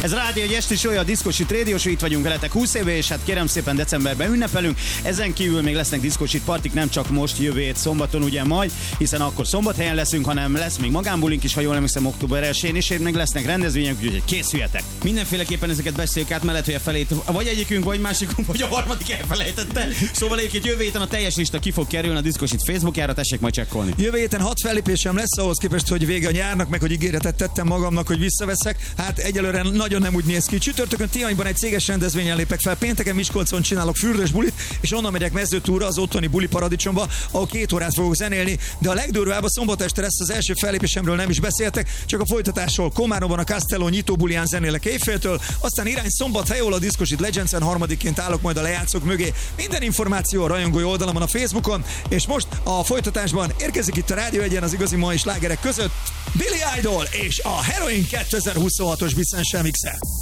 Ez Rádió egy esti show, a Diszkósit Radio Show, itt vagyunk veletek 20 éve, és hát kérem szépen decemberben ünnepelünk. Ezen kívül még lesznek Diszkósit partik, nem csak most, jövő hét szombaton ugye majd, hiszen akkor Szombathelyen leszünk, hanem lesz még magánbulink is, ha jól emlékszem, október 1-én, és még lesznek rendezvények, úgyhogy készüljetek. Mindenféleképpen ezeket beszéljük át, mellett, hogy a felét vagy egyikünk, vagy másikunk, vagy a harmadik elfelejtette. Szóval egyébként jövő héten a teljes lista ki fog kerülni a Diszkósit Facebookjára, tessék majd csekkolni. Jövő héten 6 fellépésem lesz, ahhoz képest, hogy vége a nyárnak, meg hogy ígéretet tettem magamnak, hogy visszaveszek. Hát egyelőre nagyon nem úgy néz ki. Csütörtökön Tihanyban egy céges rendezvényen lépek fel, pénteken Miskolcon csinálok fürdős bulit, és onnan megyek Mezőtúra, az otthoni buli paradicsomba, ahol 2 órát fogok zenélni, de a legdurvább a szombat este lesz, az első fellépésemről nem is beszéltek, csak a folytatásról. Komáromban a Castello nyitó bulián zenélek éjféltől, aztán irány Szombathely, ahol a Diszkósit Legends-en harmadikként állok majd a lejátszók mögé. Minden információ a rajongói oldalamon a Facebookon, és most a folytatásban érkezik itt a Rádió Egyen az igazi mai slágerek között Billy Idol és a Heroin 2026-os Bisszen Mixe.